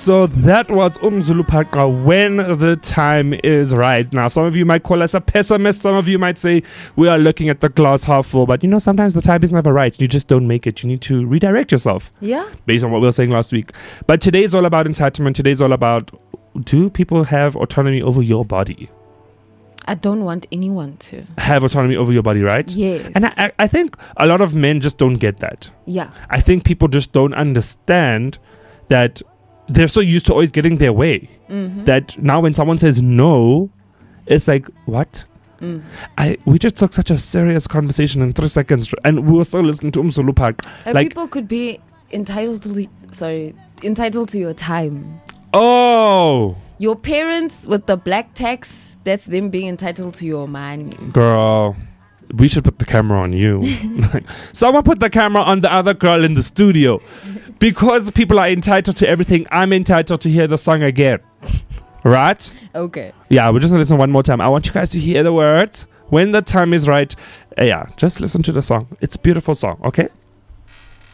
So that was Zulu Paqa, When the Time Is Right. Now, some of you might call us a pessimist. Some of you might say we are looking at the glass half full. But, sometimes the time is never right. You just don't make it. You need to redirect yourself. Yeah. Based on what we were saying last week. But today's all about entitlement. Today's all about, do people have autonomy over your body? I don't want anyone to have autonomy over your body, right? Yes. And I think a lot of men just don't get that. Yeah. I think people just don't understand that they're so used to always getting their way. That now when someone says no, it's like, what? We just took such a serious conversation in 3 seconds and we were still listening to Zulu Paqa. People could be entitled to your time. Oh! Your parents with the black tax, that's them being entitled to your money. Girl, we should put the camera on you. Someone put the camera on the other girl in the studio. Because people are entitled to everything, I'm entitled to hear the song again. Right? Okay. Yeah, we're just going to listen one more time. I want you guys to hear the words. When the time is right. Yeah, just listen to the song. It's a beautiful song, okay?